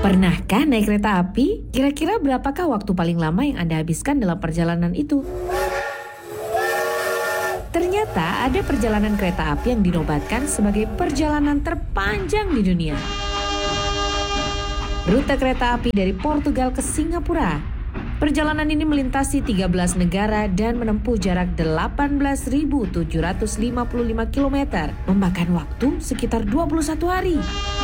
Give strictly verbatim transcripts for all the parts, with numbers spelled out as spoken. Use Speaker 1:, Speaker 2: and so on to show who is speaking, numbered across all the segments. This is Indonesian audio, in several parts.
Speaker 1: Pernahkah naik kereta api? Kira-kira berapakah waktu paling lama yang Anda habiskan dalam perjalanan itu? Ternyata ada perjalanan kereta api yang dinobatkan sebagai perjalanan terpanjang di dunia. Rute kereta api dari Portugal ke Singapura. Perjalanan ini melintasi tiga belas negara dan menempuh jarak delapan belas ribu tujuh ratus lima puluh lima kilometer, memakan waktu sekitar dua puluh satu hari.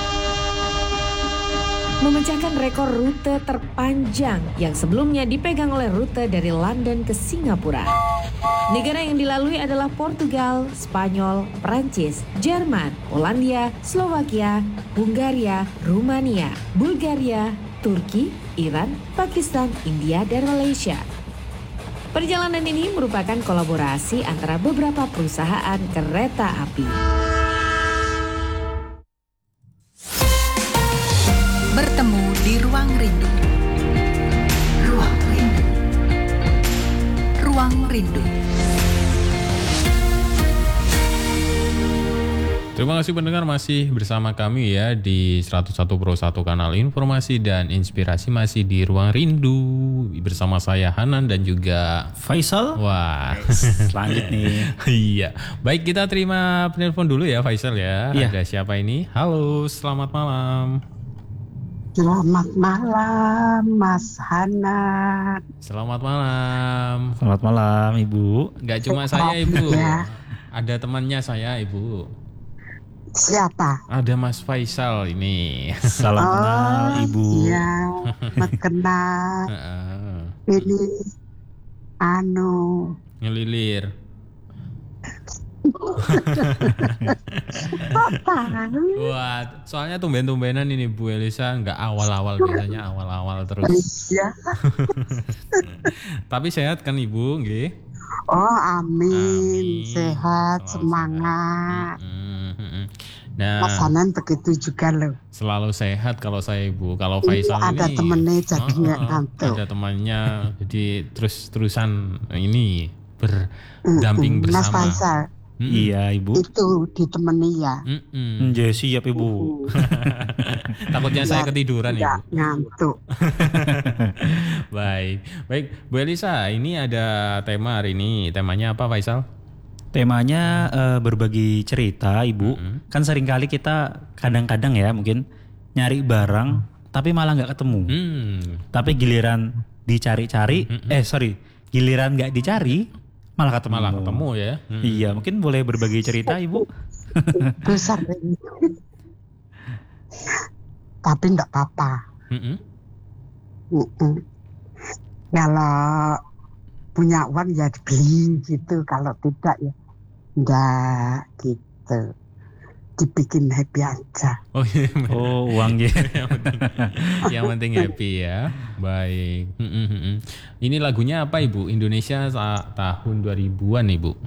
Speaker 1: Memecahkan rekor rute terpanjang yang sebelumnya dipegang oleh rute dari London ke Singapura. Negara yang dilalui adalah Portugal, Spanyol, Prancis, Jerman, Polandia, Slovakia, Hungaria, Rumania, Bulgaria, Turki, Iran, Pakistan, India, dan Malaysia. Perjalanan ini merupakan kolaborasi antara beberapa perusahaan kereta api.
Speaker 2: Bertemu di Ruang Rindu. Ruang Rindu. Ruang Rindu.
Speaker 3: Terima kasih pendengar masih bersama kami ya di seratus satu koma satu kanal informasi dan inspirasi, masih di Ruang Rindu bersama saya Hanan dan juga
Speaker 4: Faisal.
Speaker 3: Wah,
Speaker 4: lanjut nih.
Speaker 3: Iya, baik, kita terima penelpon dulu ya Faisal ya.
Speaker 4: Iya.
Speaker 3: Ada siapa ini? Halo, selamat malam.
Speaker 5: Selamat malam Mas Hanan.
Speaker 3: Selamat malam.
Speaker 4: Selamat malam Ibu.
Speaker 3: Nggak cuma saya Ibu,
Speaker 5: Ya.
Speaker 3: ada temannya saya Ibu.
Speaker 5: Siapa?
Speaker 3: Ada Mas Faisal ini.
Speaker 4: Salam kenal Ibu.
Speaker 5: Iya, Mas kenal.
Speaker 3: Heeh.
Speaker 5: Ini anu
Speaker 3: Ngelilir.
Speaker 5: apa?
Speaker 3: Wah, soalnya tumben-tumbenan ini Bu Elisa, nggak awal-awal, biasanya awal-awal terus.
Speaker 5: Iya.
Speaker 3: Tapi sehat kan Ibu, nggih?
Speaker 5: Oh, amin.
Speaker 3: Amin.
Speaker 5: Sehat,
Speaker 3: Selalu
Speaker 5: semangat.
Speaker 3: Mm, mm, mm. Nah,
Speaker 5: Mas Hanan begitu juga loh.
Speaker 3: selalu sehat kalau saya Ibu. Kalau
Speaker 5: Ini
Speaker 3: Faisal
Speaker 5: ada
Speaker 3: ini
Speaker 5: temennya jadi
Speaker 3: oh,
Speaker 5: nggak
Speaker 3: oh,
Speaker 5: ngantuk.
Speaker 3: ada temannya, jadi terus-terusan ini berdamping
Speaker 5: Mm-mm. Mas
Speaker 3: bersama.
Speaker 5: Faisal
Speaker 3: Mm-mm.
Speaker 4: Iya Ibu.
Speaker 5: itu ditemani ya.
Speaker 3: Mm-mm.
Speaker 4: Ya siap Ibu.
Speaker 3: Takutnya saya
Speaker 5: Biar
Speaker 3: ketiduran
Speaker 5: nggak
Speaker 3: Ibu.
Speaker 5: ngantuk.
Speaker 3: Baik, baik Bu Elisa, ini ada tema hari ini. Temanya apa Faisal?
Speaker 4: Temanya eh, berbagi cerita Ibu.
Speaker 3: Mm-mm.
Speaker 4: Kan seringkali kita kadang-kadang ya mungkin nyari barang tapi malah nggak ketemu.
Speaker 3: Hmm.
Speaker 4: Tapi giliran dicari-cari,
Speaker 3: Mm-mm.
Speaker 4: eh sorry, giliran nggak dicari malah ketemu.
Speaker 3: Malah ketemu ya. Mm.
Speaker 4: Iya, mungkin boleh berbagi cerita Ibu.
Speaker 5: Besar ini. Tapi enggak apa-apa.
Speaker 3: Mm-mm.
Speaker 5: Mm-mm. Kalau punya uang ya dibeli gitu, kalau tidak ya enggak gitu. Dibikin happy aja.
Speaker 3: Oh iya.
Speaker 4: Oh, uang ya.
Speaker 3: yang penting, yang penting happy ya. Baik. Mm, mm, mm. Ini lagunya apa Ibu? Indonesia sa- tahun dua ribuan Ibu.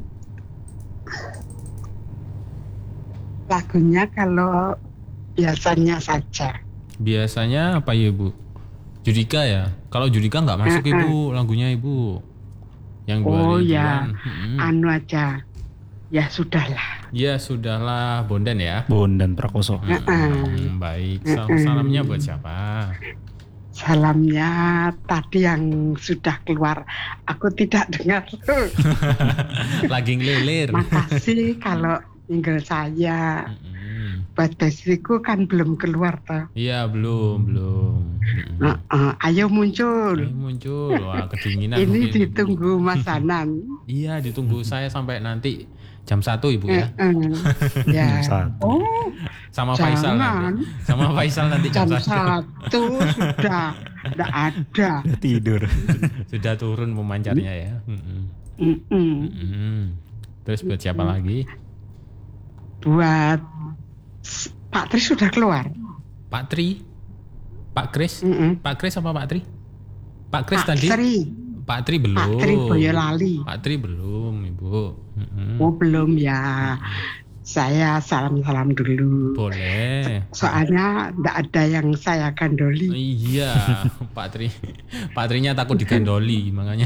Speaker 5: Lagunya kalau biasanya saja.
Speaker 3: Biasanya apa ya Ibu? Judika ya. Kalau Judika nggak masuk
Speaker 5: Eh, eh.
Speaker 3: Ibu lagunya Ibu. Yang dua
Speaker 5: Oh
Speaker 3: ribuan.
Speaker 5: ya,
Speaker 3: Mm-mm.
Speaker 5: anu aja. Ya sudahlah.
Speaker 3: Ya sudahlah, Bondan ya.
Speaker 4: Bondan Prakoso.
Speaker 3: Mm, baik. Sal- salamnya buat siapa?
Speaker 5: Salamnya tadi yang sudah keluar, aku tidak dengar.
Speaker 3: Lagi ngelilir.
Speaker 5: Makasih kalau tinggal saya.
Speaker 3: Mm-mm.
Speaker 5: Buat basiku kan belum keluar toh.
Speaker 3: Iya belum belum. Mm-mm.
Speaker 5: Nah, eh, ayo muncul.
Speaker 3: Ini muncul, wah kedinginan.
Speaker 5: Ini
Speaker 3: mungkin, Ibu.
Speaker 5: ditunggu Mas Hanan.
Speaker 3: Iya ditunggu saya sampai nanti jam satu Ibu ya.
Speaker 5: Eh, eh. Ya.
Speaker 4: Satu.
Speaker 5: Oh,
Speaker 3: Sama Faisal
Speaker 5: jangan.
Speaker 3: nanti. Sama Faisal nanti jam
Speaker 5: jam
Speaker 3: satu.
Speaker 5: satu sudah tidak ada.
Speaker 4: Tidur.
Speaker 3: Sudah turun pemancarnya ya. Mm-mm.
Speaker 5: Mm-mm.
Speaker 3: Mm-mm. Terus buat siapa lagi?
Speaker 5: Buat Pak Tri sudah keluar.
Speaker 3: Pak Tri, Pak Kris,
Speaker 5: Mm-mm.
Speaker 3: Pak Kris apa Pak Tri? Pak Kris
Speaker 5: Pak
Speaker 3: tadi.
Speaker 5: Tri,
Speaker 3: Pak Tri belum.
Speaker 5: Pak Tri Boyolali.
Speaker 3: Pak Tri belum Ibu. Mm-mm.
Speaker 5: Oh belum ya. Saya salam-salam dulu.
Speaker 3: Boleh.
Speaker 5: Soalnya tidak ada yang saya gandoli.
Speaker 3: Iya, Pak Tri. Pak Trinya takut digandoli makanya.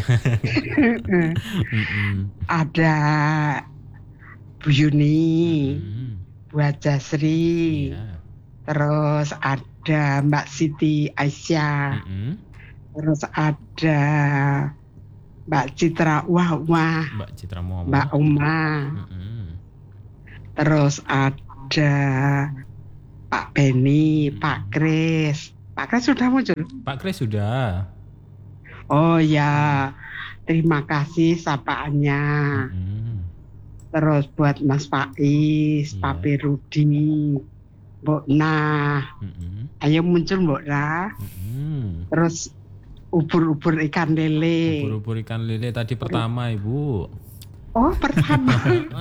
Speaker 3: Mm-mm.
Speaker 5: Ada Bu Yuni,
Speaker 3: Mm.
Speaker 5: Bu Jasri,
Speaker 3: Iya.
Speaker 5: terus ada Mbak Siti Aisyah,
Speaker 3: Mm-mm.
Speaker 5: terus ada Mbak Citra Wah-Wah,
Speaker 3: Mbak Citra Muhammad.
Speaker 5: Mbak Uma,
Speaker 3: Mm-mm.
Speaker 5: terus ada Pak Beni,
Speaker 3: Hmm.
Speaker 5: Pak Kris. Pak Kris sudah muncul?
Speaker 3: Pak Kris sudah.
Speaker 5: Oh ya, terima kasih sapaannya.
Speaker 3: Mm-mm.
Speaker 5: Terus buat Mas Faiz,
Speaker 3: Iya.
Speaker 5: Papi Rudi, Mbok Nah,
Speaker 3: Mm-mm.
Speaker 5: ayo muncul Mbok Nah.
Speaker 3: Mm-mm.
Speaker 5: Terus ubur-ubur ikan lele.
Speaker 3: Ubur-ubur ikan lele tadi pertama Ibu.
Speaker 5: Oh pertama.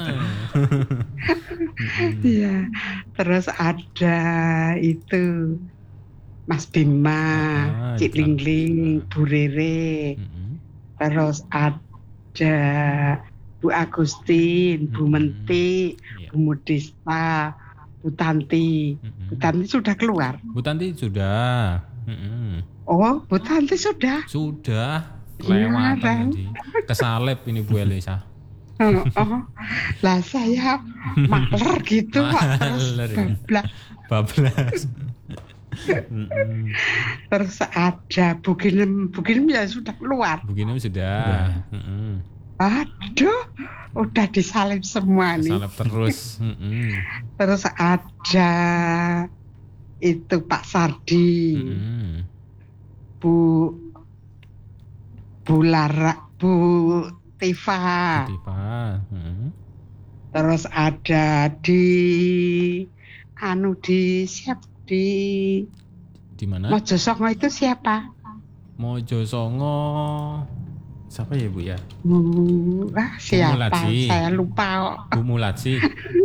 Speaker 3: Mm-mm.
Speaker 5: Iya. Terus ada itu Mas Bima,
Speaker 3: Ah,
Speaker 5: Cik
Speaker 3: ikan.
Speaker 5: Lingling, Bu Rere.
Speaker 3: Mm-mm.
Speaker 5: Terus ada Bu Agustin, Bu
Speaker 3: Mm-mm.
Speaker 5: Menti,
Speaker 3: Iya.
Speaker 5: Bu Mudista, Bu Tanti.
Speaker 3: Mm-mm.
Speaker 5: Bu Tanti sudah keluar.
Speaker 3: Bu Tanti sudah. Mm-mm.
Speaker 5: Oh, Bu Tanti sudah.
Speaker 3: Sudah
Speaker 5: Iya,
Speaker 3: kelewatan
Speaker 5: Bang.
Speaker 3: tadi. Kesalep ini Bu Elisa.
Speaker 5: Oh, oh. Lah saya maler gitu Pak. Terus
Speaker 3: Maler ya.
Speaker 5: bablas.
Speaker 3: Bablas. Mm-mm.
Speaker 5: Terus ada Bu Ginem, Bu Ginem ya sudah keluar.
Speaker 3: Begini sudah. Mm-mm.
Speaker 5: Aduh, udah disalib semua nih.
Speaker 3: Kesalep terus. Mm-mm.
Speaker 5: Terus ada itu Pak Sardi,
Speaker 3: Mm-mm.
Speaker 5: Bu Bu Lara, Bu Tifa.
Speaker 3: Tifa. Mm-mm.
Speaker 5: Terus ada di anu di siap di
Speaker 3: Di mana?
Speaker 5: Mojosongo itu siapa?
Speaker 3: Mojo Songo. Siapa ya Bu ya?
Speaker 5: Bu, ah, siapa?
Speaker 3: Mulatsi.
Speaker 5: Saya lupa kok.
Speaker 3: Bu Mulatsi.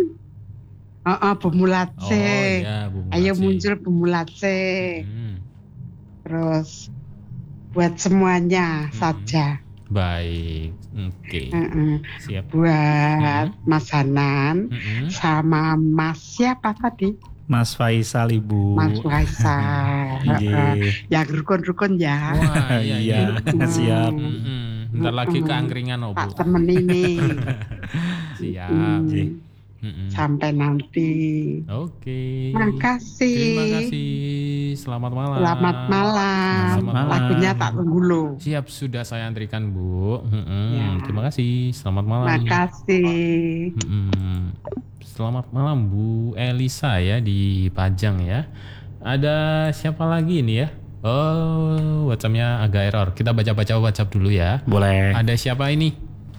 Speaker 5: Oh, oh, Bu
Speaker 3: Oh
Speaker 5: Mulatse.
Speaker 3: iya Bu Mulatsi.
Speaker 5: Ayo muncul Bu Mulatse.
Speaker 3: Mm.
Speaker 5: Terus buat semuanya
Speaker 3: Hmm.
Speaker 5: saja.
Speaker 3: Baik. Oke.
Speaker 5: Heeh.
Speaker 3: Siap.
Speaker 5: Buat Mas Hanan
Speaker 3: Mm-mm.
Speaker 5: sama Mas siapa tadi?
Speaker 4: Mas Faisal Ibu.
Speaker 5: Mas Faisal. Heeh.
Speaker 4: Iya.
Speaker 5: Yang rukun-rukun ya.
Speaker 3: Wah, iya, iya.
Speaker 4: Iya, siap.
Speaker 3: Mm-mm. Bentar lagi keangkringan oh, Bu.
Speaker 5: Tak temen ini.
Speaker 3: Siap.
Speaker 5: Hmm,
Speaker 3: Mm-mm.
Speaker 5: sampai nanti.
Speaker 3: Oke.
Speaker 5: Makasih.
Speaker 3: Terima kasih. Selamat malam.
Speaker 5: Selamat malam.
Speaker 3: Selamat malam.
Speaker 5: Lagunya tak tunggu lo.
Speaker 3: Siap, sudah saya antrikan Bu. Mm-mm.
Speaker 5: Ya.
Speaker 3: Terima kasih. Selamat malam.
Speaker 5: Makasih.
Speaker 3: Mm-mm. Selamat malam Bu Elisa ya di Pajang ya. Ada siapa lagi ini ya? Oh, WhatsApp-nya agak error. Kita baca-baca WhatsApp dulu ya.
Speaker 4: Boleh.
Speaker 3: Ada siapa ini?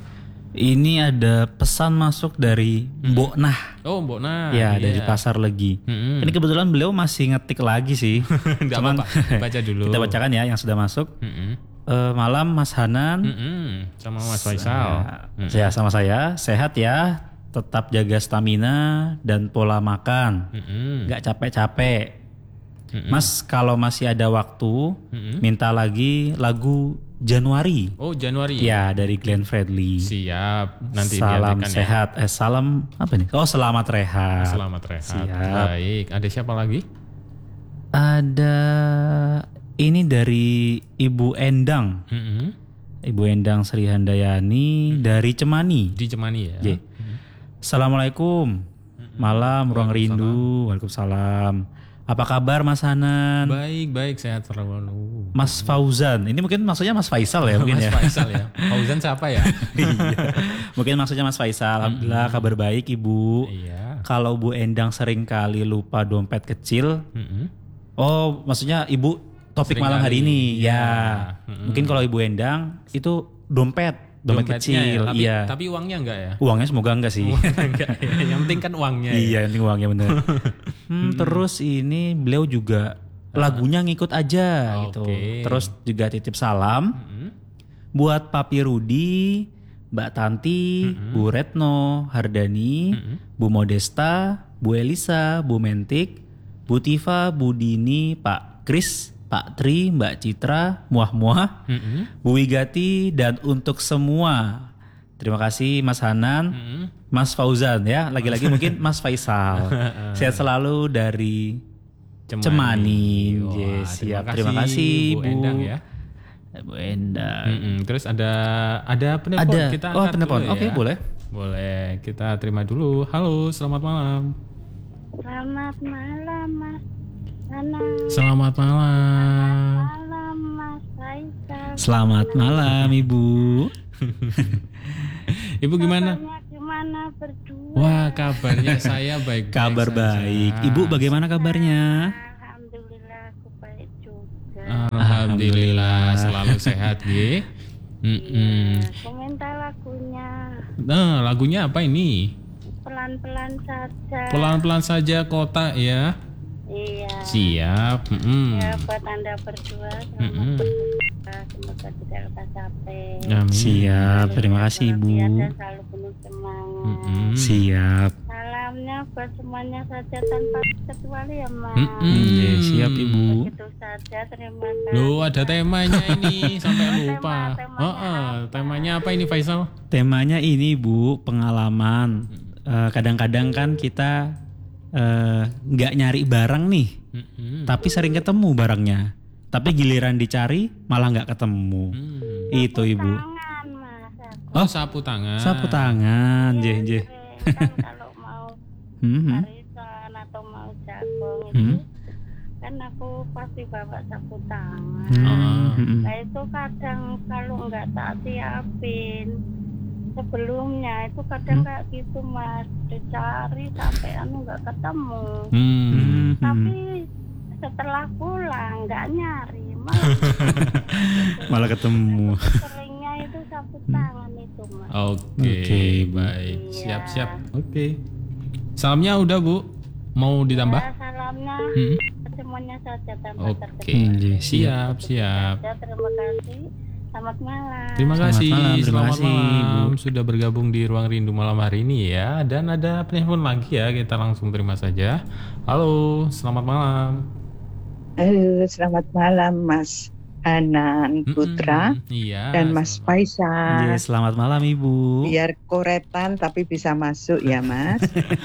Speaker 4: Ini ada pesan masuk dari Mbok Nah.
Speaker 3: Oh, Mbok Nah.
Speaker 4: Ya,
Speaker 3: iya.
Speaker 4: dari Pasar Legi.
Speaker 3: Mm-mm.
Speaker 4: Ini kebetulan beliau masih ngetik lagi sih.
Speaker 3: Nggak
Speaker 4: Cuman
Speaker 3: apa-apa. Baca dulu.
Speaker 4: kita bacakan ya yang sudah masuk.
Speaker 3: Mm-mm.
Speaker 4: Eh, malam Mas Hanan.
Speaker 3: Mm-mm. Sama Mas Faisal. Mm.
Speaker 4: Saya sama saya sehat ya. Tetap jaga stamina dan pola makan.
Speaker 3: Mm-mm.
Speaker 4: Nggak capek-capek.
Speaker 3: Mm-mm.
Speaker 4: Mas kalau masih ada waktu,
Speaker 3: Mm-mm.
Speaker 4: minta lagi lagu Januari.
Speaker 3: Oh, Januari.
Speaker 4: Ya, dari Glenn Fredly.
Speaker 3: Siap. Nanti
Speaker 4: Salam
Speaker 3: diantarkan ya.
Speaker 4: sehat. Eh, salam apa nih? Oh, selamat rehat.
Speaker 3: Selamat rehat.
Speaker 4: Siap.
Speaker 3: Baik. Ada siapa lagi?
Speaker 4: Ada ini dari Ibu Endang.
Speaker 3: Mm-mm.
Speaker 4: Ibu Endang Sri Handayani dari Cemani.
Speaker 3: Di Cemani ya.
Speaker 4: J. Assalamualaikum. Malam ruang rindu. Waalaikumsalam. Apa kabar Mas Hanan?
Speaker 3: Baik, baik, sehat selalu.
Speaker 4: Mas Fauzan. Ini mungkin maksudnya Mas Faisal ya mungkin
Speaker 3: Mas
Speaker 4: ya.
Speaker 3: Faisal ya. Fauzan siapa ya?
Speaker 4: Iya. Mungkin maksudnya Mas Faisal. Alhamdulillah kabar baik Ibu.
Speaker 3: Iya.
Speaker 4: Kalau Bu Endang sering kali lupa dompet kecil.
Speaker 3: Mm-mm.
Speaker 4: Oh, maksudnya Ibu topik
Speaker 3: Sering
Speaker 4: malam hari
Speaker 3: kali.
Speaker 4: ini.
Speaker 3: Iya.
Speaker 4: Ya.
Speaker 3: Mm-mm.
Speaker 4: Mungkin kalau Ibu Endang itu dompet, dompet
Speaker 3: Dompetnya
Speaker 4: kecil.
Speaker 3: ya, tapi,
Speaker 4: Iya.
Speaker 3: tapi uangnya enggak ya?
Speaker 4: Uangnya semoga enggak sih.
Speaker 3: Enggak ya. Yang penting kan uangnya. ya.
Speaker 4: Iya, yang penting uangnya bener. hmm, terus ini beliau juga lagunya ngikut aja gitu.
Speaker 3: Oke.
Speaker 4: Terus juga titip salam
Speaker 3: Mm-mm.
Speaker 4: buat Papi Rudi, Mbak Tanti, Bu Retno, Hardani, Bu Modesta, Bu Elisa, Bu Mentik, Bu Tifa, Bu Dini, Pak Kris, Pak Tri, Mbak Citra, Muah-Muah,
Speaker 3: Mm-mm.
Speaker 4: Bu Wigati, dan untuk semua. Terima kasih Mas Hanan,
Speaker 3: Mm-mm.
Speaker 4: Mas Fauzan ya. Lagi-lagi mungkin Mas Faisal. Sehat selalu dari Cemani.
Speaker 3: Wah,
Speaker 4: Yes, siap.
Speaker 3: terima
Speaker 4: Terima
Speaker 3: kasih,
Speaker 4: kasih,
Speaker 3: Bu
Speaker 4: Bu.
Speaker 3: Endang ya.
Speaker 4: Bu Endang.
Speaker 3: Mm-mm. Terus ada ada penelpon.
Speaker 4: Ada.
Speaker 3: Kita
Speaker 4: Oh,
Speaker 3: angkat
Speaker 4: penelpon.
Speaker 3: dulu
Speaker 4: Oke,
Speaker 3: ya.
Speaker 4: boleh.
Speaker 3: Boleh. Kita terima dulu. Halo, selamat malam.
Speaker 6: Selamat malam Mas Ana.
Speaker 3: Selamat malam.
Speaker 6: Malam Mas Faisal.
Speaker 4: Selamat malam Ibu.
Speaker 3: Ibu gimana?
Speaker 6: Kabarnya gimana berdua?
Speaker 3: Wah, kabarnya saya baik.
Speaker 4: Kabar baik. Ibu bagaimana kabarnya?
Speaker 6: Alhamdulillah aku baik juga.
Speaker 3: Alhamdulillah selalu sehat, G. Mm-mm.
Speaker 6: Iya, komentar lagunya
Speaker 3: Nah, lagunya apa ini?
Speaker 6: pelan-pelan saja.
Speaker 3: Pelan-pelan saja kota ya.
Speaker 6: Iya.
Speaker 3: Siap. Mm-mm.
Speaker 6: Ya buat Anda berdua selamat
Speaker 3: Mm-mm.
Speaker 6: berdoa, semoga tidak lepas capek.
Speaker 3: Amin.
Speaker 4: Siap, terima kasih Ibu.
Speaker 6: Dan selalu penuh semangat.
Speaker 3: Mm-mm.
Speaker 4: Siap.
Speaker 6: Salamnya buat semuanya saja tanpa kecuali ya Mas.
Speaker 3: Mm-mm.
Speaker 4: Iya, siap Ibu.
Speaker 6: Begitu saja, terima kasih.
Speaker 3: Loh, ada temanya ini sampai
Speaker 6: Tema-
Speaker 3: lupa.
Speaker 6: temanya
Speaker 3: Heeh,
Speaker 6: apa?
Speaker 3: temanya apa ini Faisal?
Speaker 4: Temanya ini Bu, pengalaman. Eh, kadang-kadang kan kita eh, nggak nyari barang nih,
Speaker 3: Mm-mm.
Speaker 4: tapi sering ketemu barangnya. Tapi giliran dicari malah nggak ketemu.
Speaker 3: Hmm.
Speaker 4: Itu Ibu.
Speaker 6: Tangan Mas. aku.
Speaker 3: Oh, sapu tangan.
Speaker 4: Sapu tangan, jeh jeh.
Speaker 6: Kan kalau mau
Speaker 4: Hmm, hmm.
Speaker 6: arisan atau mau jagung itu
Speaker 4: Hmm.
Speaker 6: kan aku pasti bawa sapu tangan.
Speaker 4: Hmm, hmm.
Speaker 6: Nah itu kadang kalau nggak tak siapin sebelumnya itu kadang kayak gitu Mas, dicari sampai anu nggak ketemu.
Speaker 3: Hmm.
Speaker 4: Hmm,
Speaker 6: Tapi
Speaker 4: hmm.
Speaker 6: setelah pulang nggak nyari malah
Speaker 4: Malah ketemu.
Speaker 6: seringnya itu sapu tangan itu Mas.
Speaker 3: Oke,
Speaker 4: Oke,
Speaker 3: baik.
Speaker 6: Iya.
Speaker 3: Siap-siap. Oke. Salamnya udah, Bu? Mau ditambah?
Speaker 6: Ya, salamnya
Speaker 3: Hmm.
Speaker 6: semuanya saja tanpa
Speaker 3: Oke.
Speaker 6: terkecuali.
Speaker 4: Iya,
Speaker 3: Siap, siap.
Speaker 6: Ya, terima kasih. Selamat malam.
Speaker 3: Terima
Speaker 4: Selamat
Speaker 3: kasih.
Speaker 4: malam, terima
Speaker 3: Selamat
Speaker 4: kasih,
Speaker 3: malam. Sudah bergabung di Ruang Rindu malam hari ini ya. Dan ada penelpon lagi ya. Kita langsung terima saja. Halo, selamat malam.
Speaker 7: Halo, selamat malam Mas Hanan Putra
Speaker 3: Mm-mm. Iya.
Speaker 7: dan Mas
Speaker 3: selamat-
Speaker 7: Faisal.
Speaker 4: Iya, selamat malam Ibu.
Speaker 7: Biar koretan tapi bisa masuk ya Mas.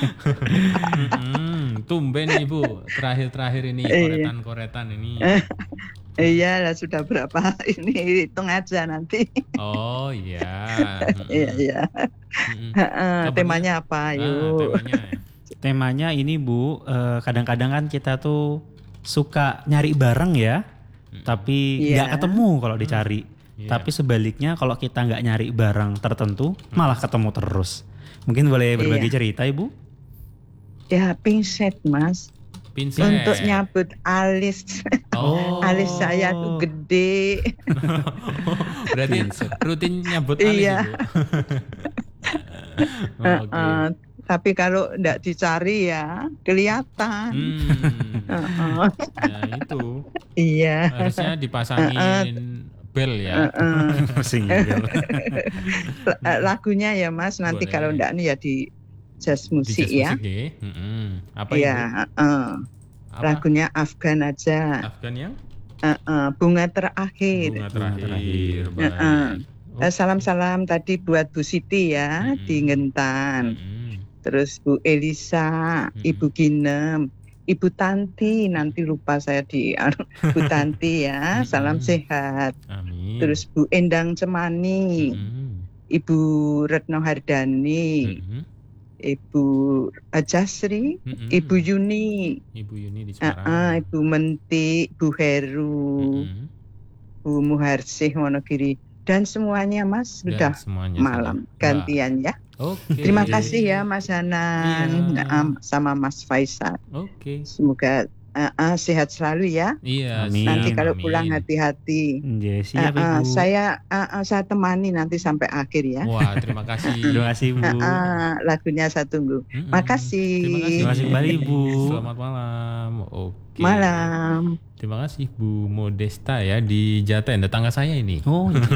Speaker 3: Mm-mm. Tumben nih Bu, terakhir-terakhir ini
Speaker 7: Iya.
Speaker 3: koretan-koretan ini.
Speaker 7: Iya lah sudah berapa ini hitung aja nanti.
Speaker 3: Oh iya.
Speaker 7: Iya iya.
Speaker 3: Mm-mm.
Speaker 7: Heeh,
Speaker 3: Kabarnya-
Speaker 7: temanya apa
Speaker 3: Ah,
Speaker 7: yuk?
Speaker 3: temanya.
Speaker 4: Temanya ini Bu, eh, kadang-kadang kan kita tuh suka nyari barang ya, tapi
Speaker 7: Iya.
Speaker 4: nggak ketemu kalau dicari.
Speaker 3: Iya.
Speaker 4: Tapi sebaliknya kalau kita nggak nyari barang tertentu, malah ketemu terus. Mungkin boleh berbagi
Speaker 7: Iya.
Speaker 4: cerita Ibu?
Speaker 7: Ya pinset Mas
Speaker 3: Pinset.
Speaker 7: untuk nyabut alis.
Speaker 3: Oh.
Speaker 7: Alis saya tuh gede.
Speaker 3: Berarti rutin nyabut alis
Speaker 7: Iya.
Speaker 3: Ibu. Oh, Oke.
Speaker 7: Heeh, tapi kalau nggak dicari ya kelihatan.
Speaker 3: Hmm.
Speaker 7: Heeh.
Speaker 3: Ya itu
Speaker 7: Iya.
Speaker 3: harusnya dipasangin bel ya.
Speaker 7: Heeh.
Speaker 4: Single.
Speaker 7: L- lagunya ya Mas nanti
Speaker 3: Boleh.
Speaker 7: kalau enggak nih ya di jazz
Speaker 3: Di
Speaker 7: musik
Speaker 3: jazz
Speaker 7: ya.
Speaker 3: musik ya. Mm-mm. Apa
Speaker 7: Iya,
Speaker 3: itu?
Speaker 7: heeh.
Speaker 3: Apa?
Speaker 7: Lagunya Afgan aja.
Speaker 3: Afgan yang
Speaker 7: Heeh, bunga terakhir.
Speaker 3: bunga terakhir.
Speaker 4: terakhir.
Speaker 3: Baik.
Speaker 7: Heeh.
Speaker 3: Oh.
Speaker 7: Eh, Salam-salam tadi buat Bu Siti ya
Speaker 3: Mm-mm.
Speaker 7: di Ngentan.
Speaker 3: Mm-mm.
Speaker 7: Terus Bu Elisa,
Speaker 3: Mm-mm.
Speaker 7: Ibu Ginem, Ibu Tanti, nanti lupa saya di Bu Tanti ya. Salam
Speaker 3: Mm-mm.
Speaker 7: sehat.
Speaker 3: Amin.
Speaker 7: Terus Bu Endang Cemani,
Speaker 3: Mm-mm.
Speaker 7: Ibu Retno Hardani,
Speaker 3: Mm-mm.
Speaker 7: Ibu Jasri,
Speaker 3: Mm-mm.
Speaker 7: Ibu Yuni,
Speaker 3: Ibu Yuni di
Speaker 7: ah,
Speaker 3: Semarang.
Speaker 7: ah, Ibu Menti, Bu Heru,
Speaker 3: Mm-mm.
Speaker 7: Bu Muharsih Wonogiri, dan semuanya Mas
Speaker 3: Dan
Speaker 7: sudah
Speaker 3: semuanya
Speaker 7: malam
Speaker 3: sudah.
Speaker 7: gantian ya.
Speaker 3: Wah, Oke.
Speaker 7: Terima kasih ya Mas Hanan
Speaker 3: Iya.
Speaker 7: Am- sama Mas Faisal.
Speaker 3: Oke.
Speaker 7: Semoga ah, ah, sehat selalu ya.
Speaker 3: Iya.
Speaker 4: Amin.
Speaker 7: Nanti
Speaker 3: siap,
Speaker 7: kalau
Speaker 3: amin.
Speaker 7: pulang hati-hati.
Speaker 4: Iya,
Speaker 7: Ah,
Speaker 4: siap
Speaker 7: ah,
Speaker 4: Ibu.
Speaker 7: saya ah, ah, saya temani nanti sampai akhir ya.
Speaker 3: Wah, terima kasih.
Speaker 4: Terima kasih Ibu.
Speaker 7: Ah, ah, lagunya saya tunggu.
Speaker 3: Mm-mm.
Speaker 7: Makasih.
Speaker 3: Terima kasih.
Speaker 4: Terima kasih kembali, Bu.
Speaker 3: Selamat malam. Oke.
Speaker 7: Malam.
Speaker 3: Terima kasih Bu Modesta ya di Jaten, tetangga saya ini.
Speaker 4: Oh, iya.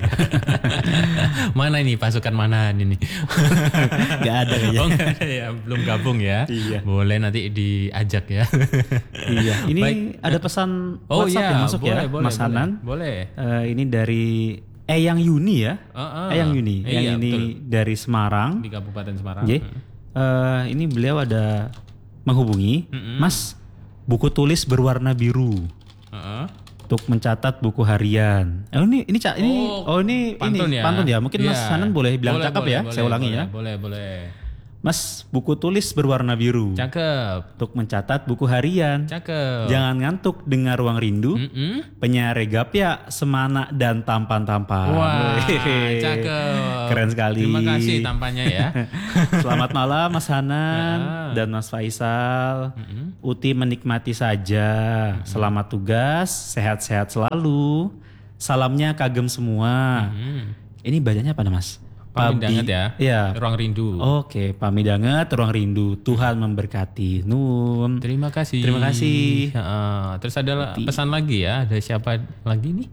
Speaker 3: Mana ini pasukan mana ini?
Speaker 4: Nggak ada kayaknya.
Speaker 3: Oh, nggak ada ya, belum gabung ya.
Speaker 4: Iya.
Speaker 3: Boleh nanti diajak ya.
Speaker 4: Iya. Ini
Speaker 3: Baik.
Speaker 4: ada pesan
Speaker 3: Oh
Speaker 4: WhatsApp
Speaker 3: iya,
Speaker 4: yang masuk
Speaker 3: boleh,
Speaker 4: ya,
Speaker 3: boleh,
Speaker 4: Mas
Speaker 3: boleh.
Speaker 4: Hanan.
Speaker 3: Boleh.
Speaker 4: Eh, ini dari Eyang Yuni ya.
Speaker 3: Ah, ah.
Speaker 4: Eyang Yuni.
Speaker 3: Iya,
Speaker 4: yang ini
Speaker 3: betul.
Speaker 4: dari Semarang.
Speaker 3: Di Kabupaten Semarang.
Speaker 4: Ye.
Speaker 3: Mm.
Speaker 4: Eh, ini beliau ada menghubungi,
Speaker 3: Mm-mm.
Speaker 4: Mas, buku tulis berwarna biru
Speaker 3: Heeh.
Speaker 4: untuk mencatat buku harian. Oh ini ini Cak, ini
Speaker 3: Oh,
Speaker 4: oh ini
Speaker 3: Pantun
Speaker 4: ini
Speaker 3: ya.
Speaker 4: pantun ya. Mungkin Mas
Speaker 3: Iya.
Speaker 4: Hanan boleh bilang
Speaker 3: Boleh,
Speaker 4: cakap
Speaker 3: boleh,
Speaker 4: ya.
Speaker 3: boleh,
Speaker 4: Saya ulangi
Speaker 3: boleh,
Speaker 4: ya.
Speaker 3: Boleh, boleh.
Speaker 4: Mas, buku tulis berwarna biru.
Speaker 3: Cakep.
Speaker 4: Untuk mencatat buku harian.
Speaker 3: Cakep.
Speaker 4: Jangan ngantuk dengar Ruang Rindu.
Speaker 3: Mm-mm.
Speaker 4: Penyiar Regapya, Semana dan Tampan-Tampan.
Speaker 3: Wah,
Speaker 4: Wehehe.
Speaker 3: cakep.
Speaker 4: Keren sekali.
Speaker 3: Terima kasih tampannya ya.
Speaker 4: Selamat malam Mas Hanan
Speaker 3: Ah.
Speaker 4: dan Mas Faisal.
Speaker 3: Mm-mm.
Speaker 4: Uti menikmati saja. Selamat tugas, sehat-sehat selalu. Salamnya kagem semua.
Speaker 3: Mm.
Speaker 4: Ini bacanya apa Mas?
Speaker 3: Pamidanget
Speaker 4: Pabi-
Speaker 3: ya.
Speaker 4: Iya.
Speaker 3: Ruang Rindu.
Speaker 4: Oke, pamidanget Ruang Rindu. Tuhan memberkati. Nun.
Speaker 3: Terima kasih.
Speaker 4: Terima kasih.
Speaker 3: Heeh. Terus ada
Speaker 4: Uti.
Speaker 3: pesan lagi ya. Ada siapa lagi nih?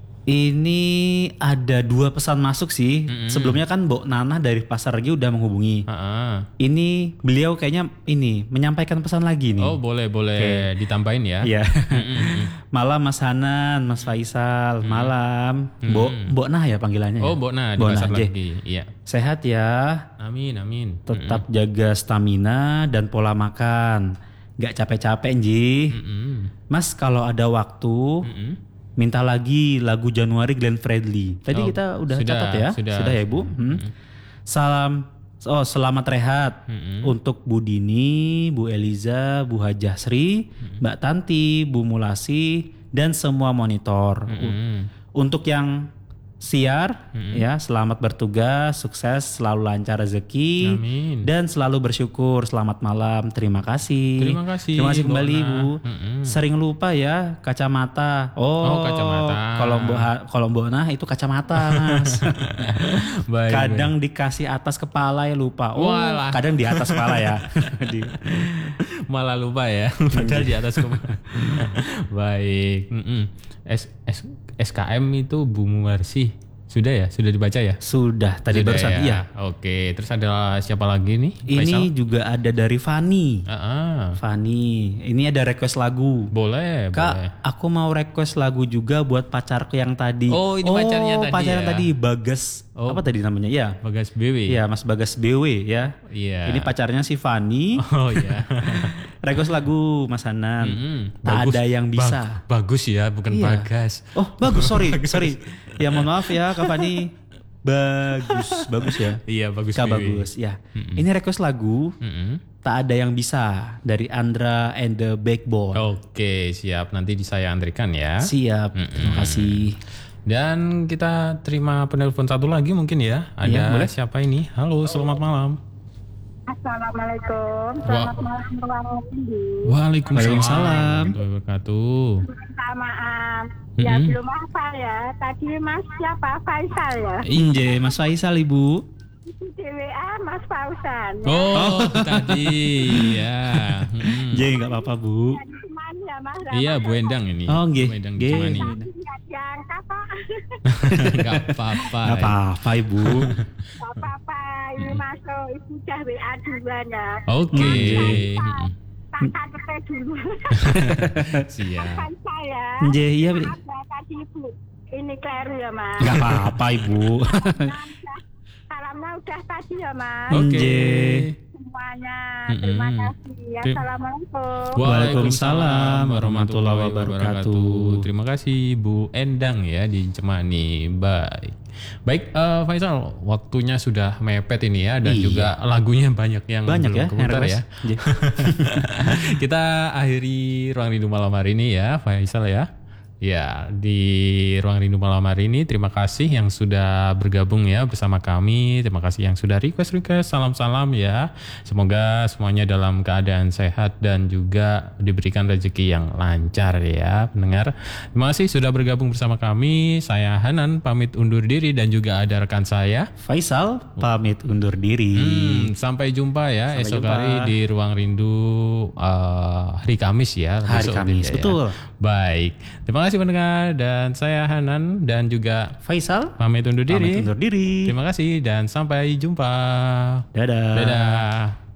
Speaker 4: Ini ada dua pesan masuk sih.
Speaker 3: Mm-mm.
Speaker 4: Sebelumnya kan Mbok Nana dari Pasar Regi udah menghubungi.
Speaker 3: Heeh.
Speaker 4: Ini beliau kayaknya ini menyampaikan pesan lagi nih.
Speaker 3: Oh boleh boleh ditambahin ya.
Speaker 4: Iya.
Speaker 3: Mm-mm.
Speaker 4: Malam Mas Hanan, Mas Faisal, malam. Mbok Mbok Nah ya panggilannya.
Speaker 3: Oh
Speaker 4: ya?
Speaker 3: Mbok Nah di
Speaker 4: Mbok
Speaker 3: pasar
Speaker 4: Nah, J.
Speaker 3: lagi. Iya.
Speaker 4: Sehat ya.
Speaker 3: Amin amin.
Speaker 4: Tetap jaga stamina dan pola makan. Gak capek-capek Nji.
Speaker 3: Mm-mm.
Speaker 4: Mas kalau ada waktu
Speaker 3: Mm-mm.
Speaker 4: minta lagi lagu Januari Glenn Fredly. Tadi
Speaker 3: Oh,
Speaker 4: kita udah
Speaker 3: sudah,
Speaker 4: catat ya.
Speaker 3: sudah.
Speaker 4: ya Ibu. Hmm. Salam oh selamat rehat
Speaker 3: Mm-mm.
Speaker 4: untuk Bu Dini, Bu Eliza, Bu Hajah Sri, Mbak Tanti, Bu Mulasi dan semua monitor. U-
Speaker 3: Mm-mm.
Speaker 4: Untuk yang siar ya selamat bertugas, sukses, selalu lancar rezeki
Speaker 3: Amin.
Speaker 4: dan selalu bersyukur. Selamat malam. Terima kasih.
Speaker 3: Terima kasih,
Speaker 4: Terima kasih
Speaker 3: Mbak
Speaker 4: kembali
Speaker 3: Ona.
Speaker 4: Bu.
Speaker 3: Mm-mm.
Speaker 4: Sering lupa ya kacamata. Oh,
Speaker 3: Oh, kacamata.
Speaker 4: Kalau Mbok Ha- kalau Mbok Nah itu kacamata, Mas.
Speaker 3: Baik,
Speaker 4: Kadang dikasih atas kepala ya lupa. Oh,
Speaker 3: Walah.
Speaker 4: kadang di atas kepala ya. Di-
Speaker 3: malah lupa ya. Padahal di atas kepala. Baik. Mm-mm. S, S, SKM itu Bu Muwarsi. Sudah ya? Sudah dibaca ya?
Speaker 4: Sudah tadi
Speaker 3: Sudah
Speaker 4: barusan
Speaker 3: ya?
Speaker 4: iya.
Speaker 3: Oke. Terus ada siapa lagi nih?
Speaker 4: Ini juga ada dari Fani.
Speaker 3: Ah, ah.
Speaker 4: Fani, ini ada request lagu.
Speaker 3: Boleh,
Speaker 4: Kak,
Speaker 3: boleh.
Speaker 4: aku mau request lagu juga buat pacarku yang tadi.
Speaker 3: Oh, ini pacarnya tadi
Speaker 4: pacarnya
Speaker 3: ya?
Speaker 4: tadi Bagas.
Speaker 3: Oh.
Speaker 4: Apa tadi namanya? Ya.
Speaker 3: Bagas B W.
Speaker 4: Iya, Mas Bagas B W ya.
Speaker 3: Iya.
Speaker 4: Ini pacarnya si Fani.
Speaker 3: Oh iya.
Speaker 4: Request lagu Mas Hanan.
Speaker 3: Mm-mm.
Speaker 4: Tak
Speaker 3: Bagus.
Speaker 4: ada yang
Speaker 3: Bag-
Speaker 4: bisa.
Speaker 3: bagus ya, bukan
Speaker 4: Iya.
Speaker 3: Bagas.
Speaker 4: Oh, bagus. Sorry, sorry. Ya mohon maaf ya Kak Fani. Bagus, bagus ya.
Speaker 3: Iya, bagus.
Speaker 4: Kak
Speaker 3: B W.
Speaker 4: bagus ya.
Speaker 3: Mm-mm.
Speaker 4: Ini request lagu
Speaker 3: Mm-mm.
Speaker 4: Tak Ada Yang Bisa dari Andra and the Backbone.
Speaker 3: Oke, siap. Nanti saya antrikan ya.
Speaker 4: Siap. Terima kasih.
Speaker 3: Dan kita terima penelpon satu lagi mungkin ya. Ada
Speaker 4: Iya, boleh.
Speaker 3: siapa ini? Halo, selamat malam.
Speaker 6: Assalamualaikum.
Speaker 3: Wah.
Speaker 6: Selamat malam Ruang Rindu.
Speaker 3: Waalaikumsalam.
Speaker 4: Waalaikumsalam.
Speaker 3: warahmatullahi wabarakatuh.
Speaker 6: Minta maaf. Ya
Speaker 3: Mm-mm.
Speaker 6: belum hafal ya. Tadi Mas siapa? Faisal ya.
Speaker 4: Inje, Mas Faisal Ibu.
Speaker 6: Itu D W A Mas Fausan.
Speaker 3: Oh, tadi ya. Mm-mm.
Speaker 4: Inje nggak apa-apa Bu.
Speaker 6: Cuman ya Mas.
Speaker 3: Iya, Bu Endang ini.
Speaker 4: Oh, nggih.
Speaker 3: Bu Endang
Speaker 4: Nggih.
Speaker 3: Cemani.
Speaker 6: Nggak diangkat Pak.
Speaker 3: Gak apa-apa.
Speaker 4: Nggak apa-apa Ibu.
Speaker 6: Gak apa-apa. Ini masuk Ibu udah W A duluan ya.
Speaker 3: Oke.
Speaker 6: Tak tak dulu.
Speaker 3: Siap.
Speaker 6: Kan saya.
Speaker 4: Inje, iya.
Speaker 6: Maaf ya, tadi Ibu. Ini keliru ya Mas.
Speaker 4: Nggak apa-apa Ibu.
Speaker 6: Salamnya udah tadi ya Mas.
Speaker 3: Oke.
Speaker 4: Inje.
Speaker 6: Semuanya.
Speaker 3: Mm-mm.
Speaker 6: Terima kasih.
Speaker 3: Terima-
Speaker 6: Assalamualaikum.
Speaker 4: Waalaikumsalam warahmatullahi wabarakatuh.
Speaker 3: Terima kasih Bu Endang ya di Cemani. Baik. Baik, eh, Faisal, waktunya sudah mepet ini ya dan
Speaker 4: Iya.
Speaker 3: juga lagunya banyak yang
Speaker 4: Banyak
Speaker 3: belum
Speaker 4: ya yang
Speaker 3: keputar
Speaker 4: request.
Speaker 3: ya.
Speaker 4: Inje.
Speaker 3: Kita akhiri Ruang Rindu malam hari ini ya, Faisal ya. Ya, di Ruang Rindu malam hari ini terima kasih yang sudah bergabung ya bersama kami. Terima kasih yang sudah request-request. Salam-salam ya. Semoga semuanya dalam keadaan sehat dan juga diberikan rezeki yang lancar ya, pendengar. Terima kasih sudah bergabung bersama kami. Saya Hanan pamit undur diri dan juga ada rekan saya.
Speaker 4: Faisal pamit undur diri.
Speaker 3: Hmm, sampai jumpa ya
Speaker 4: Sampai
Speaker 3: esok
Speaker 4: jumpa.
Speaker 3: hari di Ruang Rindu uh, hari Kamis ya.
Speaker 4: Hari
Speaker 3: besok
Speaker 4: Kamis,
Speaker 3: ya.
Speaker 4: betul.
Speaker 3: Baik, terima kasih pendengar dan saya Hanan dan juga
Speaker 4: Faisal
Speaker 3: pamit undur diri.
Speaker 4: pamit undur diri.
Speaker 3: Terima kasih dan sampai jumpa.
Speaker 4: Dadah.
Speaker 3: Dadah.